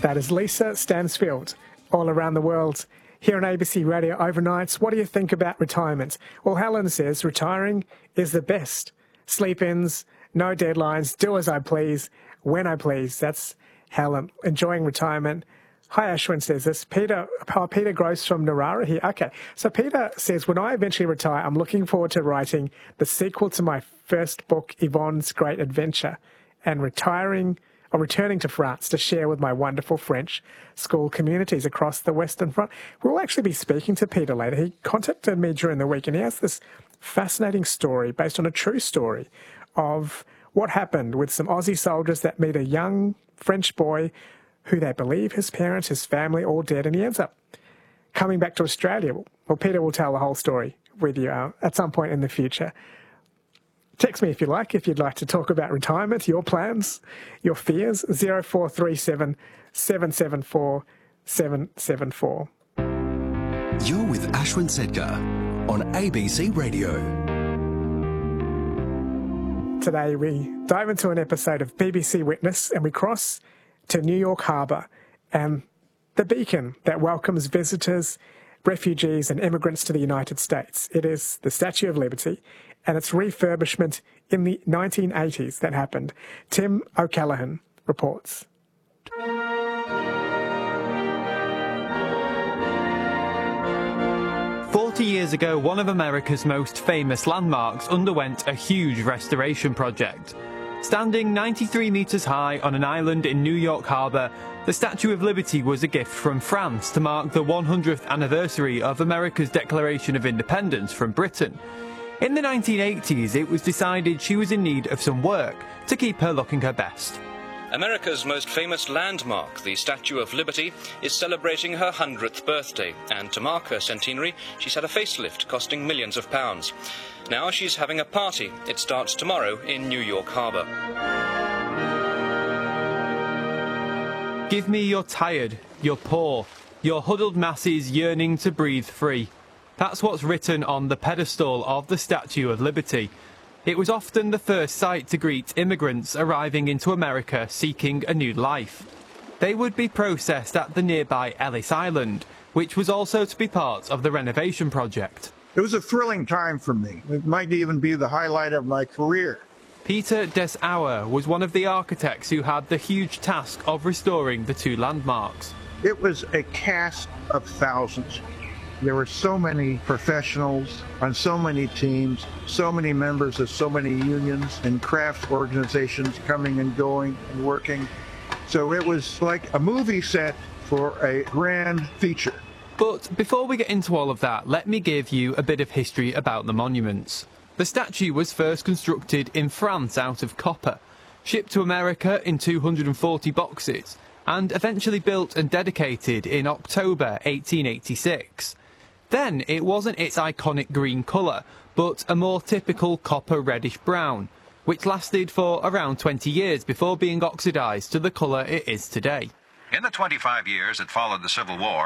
That is Lisa Stansfield, all around the world. Here on ABC Radio Overnights, what do you think about retirement? Well, Helen says retiring is the best. Sleep-ins, no deadlines, do as I please, when I please. That's Helen, enjoying retirement. Hi, Ashwin says this. Peter Gross from Narara here. Okay, so Peter says, when I eventually retire, I'm looking forward to writing the sequel to my first book, Yvonne's Great Adventure, and returning to France to share with my wonderful French school communities across the Western Front. We'll actually be speaking to Peter later. He contacted me during the week and he has this fascinating story based on a true story of what happened with some Aussie soldiers that meet a young French boy who they believe his parents, his family, all dead, and he ends up coming back to Australia. Well, Peter will tell the whole story with you at some point in the future. Text me if you'd like to talk about retirement, your plans, your fears, 0437 774 774. You're with Ashwin Sedkar on ABC Radio. Today we dive into an episode of BBC Witness and we cross to New York Harbour and the beacon that welcomes visitors, refugees and immigrants to the United States. It is the Statue of Liberty and its refurbishment in the 1980s that happened. Tim O'Callaghan reports. Years ago, one of America's most famous landmarks underwent a huge restoration project. Standing 93 metres high on an island in New York Harbour, the Statue of Liberty was a gift from France to mark the 100th anniversary of America's Declaration of Independence from Britain. In the 1980s, it was decided she was in need of some work to keep her looking her best. America's most famous landmark, the Statue of Liberty, is celebrating her 100th birthday, and to mark her centenary, she's had a facelift costing millions of pounds. Now she's having a party. It starts tomorrow in New York Harbour. Give me your tired, your poor, your huddled masses yearning to breathe free. That's what's written on the pedestal of the Statue of Liberty. It was often the first sight to greet immigrants arriving into America seeking a new life. They would be processed at the nearby Ellis Island, which was also to be part of the renovation project. It was a thrilling time for me. It might even be the highlight of my career. Peter Des Auer was one of the architects who had the huge task of restoring the two landmarks. It was a cast of thousands. There were so many professionals on so many teams, so many members of so many unions and craft organizations coming and going and working. So it was like a movie set for a grand feature. But before we get into all of that, let me give you a bit of history about the monuments. The statue was first constructed in France out of copper, shipped to America in 240 boxes, and eventually built and dedicated in October 1886. Then it wasn't its iconic green colour, but a more typical copper reddish brown, which lasted for around 20 years before being oxidised to the colour it is today. In the 25 years that followed the Civil War,